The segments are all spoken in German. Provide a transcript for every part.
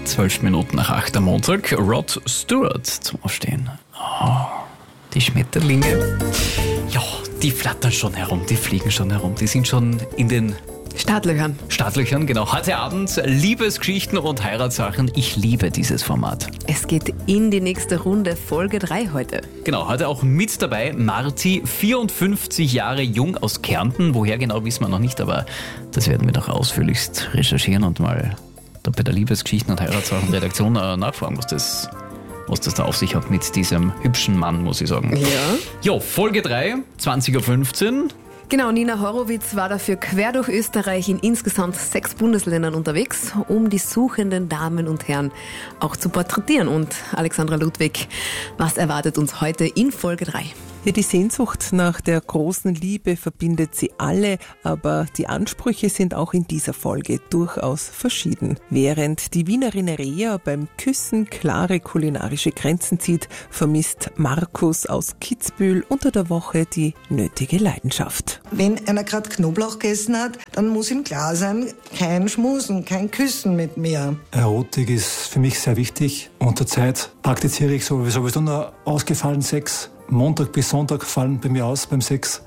12 Minuten nach 8 am Montag. Rod Stewart zum Aufstehen. Oh, die Schmetterlinge, ja, die flattern schon herum, die fliegen schon herum, die sind schon in den Startlöchern, genau. Heute Abend Liebesgeschichten und Heiratssachen. Ich liebe dieses Format. Es geht in die nächste Runde, Folge 3 heute. Genau, heute auch mit dabei Marti, 54 Jahre jung aus Kärnten. Woher genau, wissen wir noch nicht, aber das werden wir doch ausführlichst recherchieren und mal da bei der Liebesgeschichten und Heiratssachen-Redaktion nachfragen, was das da auf sich hat mit diesem hübschen Mann, muss ich sagen. Ja. Jo, Folge 3, 20.15 Uhr. Genau, Nina Horowitz war dafür quer durch Österreich in insgesamt 6 Bundesländern unterwegs, um die suchenden Damen und Herren auch zu porträtieren. Und Alexandra Ludwig, was erwartet uns heute in Folge 3? Ja, die Sehnsucht nach der großen Liebe verbindet sie alle, aber die Ansprüche sind auch in dieser Folge durchaus verschieden. Während die Wienerin Rea beim Küssen klare kulinarische Grenzen zieht, vermisst Markus aus Kitzbühel unter der Woche die nötige Leidenschaft. Wenn einer gerade Knoblauch gegessen hat, dann muss ihm klar sein, kein Schmusen, kein Küssen mit mir. Erotik ist für mich sehr wichtig. Unter Zeit praktiziere ich sowieso nur ausgefallenen Sex. Montag bis Sonntag fallen bei mir aus beim Sex.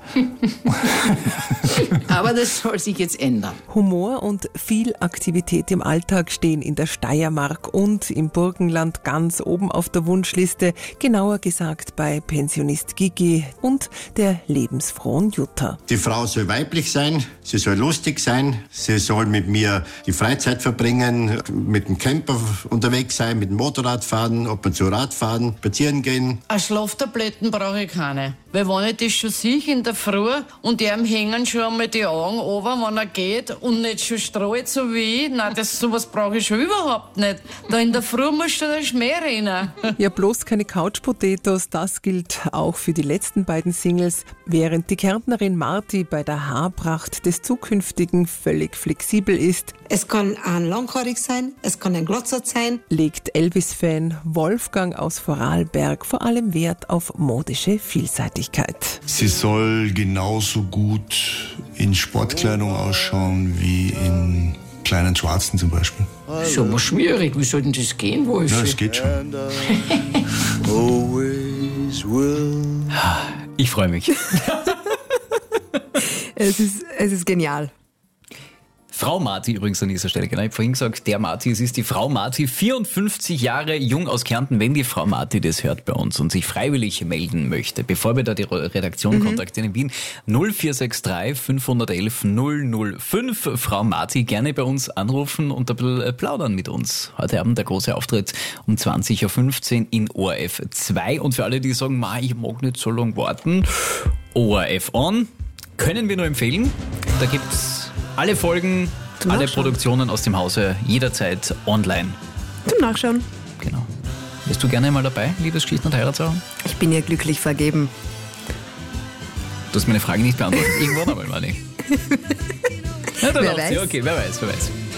Aber das soll sich jetzt ändern. Humor und viel Aktivität im Alltag stehen in der Steiermark und im Burgenland ganz oben auf der Wunschliste, genauer gesagt bei Pensionist Gigi und der lebensfrohen Jutta. Die Frau soll weiblich sein, sie soll lustig sein, sie soll mit mir die Freizeit verbringen, mit dem Camper unterwegs sein, mit dem Motorrad fahren, ab und zu Rad fahren, spazieren gehen. Schlaftabletten brauche ich keine. Weil wenn ich das schon sehe in der Früh und ihm hängen schon einmal die Augen runter, wenn er geht und nicht schon strahlt so wie ich, nein, sowas brauche ich schon überhaupt nicht. Da in der Früh musst du da Schmäh rennen. Ja, bloß keine Couch Potatoes, das gilt auch für die letzten beiden Singles. Während die Kärntnerin Marti bei der Haarpracht des Zukünftigen völlig flexibel ist, Es kann ein langhaarig sein, es kann ein Glotzert sein. legt Elvis-Fan Wolfgang aus Vorarlberg vor allem Wert auf modische Vielseitigkeit. Sie soll genauso gut in Sportkleidung ausschauen wie in kleinen Schwarzen zum Beispiel. Schon mal schwierig, wie soll denn das gehen, Wolf? Ja, es geht schon. Ich freue mich. Es ist genial. Frau Marti übrigens an dieser Stelle, genau. Ich habe vorhin gesagt, der Marti, es ist die Frau Marti, 54 Jahre jung aus Kärnten. Wenn die Frau Marti das hört bei uns und sich freiwillig melden möchte, bevor wir da die Redaktion kontaktieren in Wien, 0463 511 005. Frau Marti, gerne bei uns anrufen und ein bisschen plaudern mit uns. Heute Abend der große Auftritt um 20.15 Uhr in ORF 2. Und für alle, die sagen, ich mag nicht so lange warten, ORF On, können wir nur empfehlen. Da gibt's alle Folgen, alle Produktionen aus dem Hause jederzeit online. Zum Nachschauen. Genau. Bist du gerne mal dabei, Liebesgeschichten und Heiratssachen? Ich bin ja glücklich vergeben. Du hast meine Frage nicht beantwortet. Irgendwann einmal, Mani. Ja, dann Wer läuft's. Ja, weiß. okay, wer weiß.